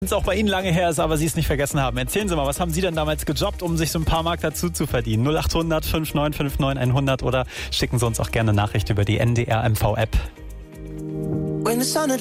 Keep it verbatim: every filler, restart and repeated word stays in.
Es auch bei Ihnen lange her ist, aber Sie es nicht vergessen haben. Erzählen Sie mal, was haben Sie denn damals gejobbt, um sich so ein paar Mark dazu zu verdienen? null acht hundert fünf neun fünf neun hundert oder schicken Sie uns auch gerne eine Nachricht über die N D R M V App.